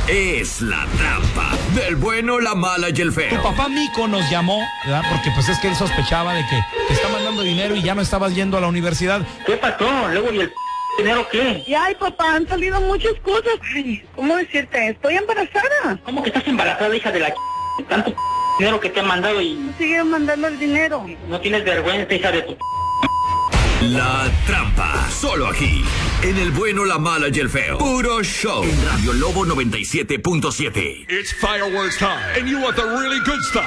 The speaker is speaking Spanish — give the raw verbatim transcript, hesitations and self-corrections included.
es La Trampa, del bueno, la mala y el feo. Tu papá Mico nos llamó, ¿verdad? Porque pues es que él sospechaba de que te está mandando dinero y ya no estabas yendo a la universidad. ¿Qué pasó? Luego, ¿y el dinero qué? Y ay, papá, han salido muchas cosas. Ay, ¿cómo decirte? Estoy embarazada. ¿Cómo que estás embarazada, hija de la tanto dinero que te han mandado y sigue mandando el dinero? no tienes vergüenza, hija de tu La Trampa, solo aquí, en el bueno, la mala y el feo. Puro show. En Radio Lobo noventa y siete punto siete. It's fireworks time, and you want the really good stuff.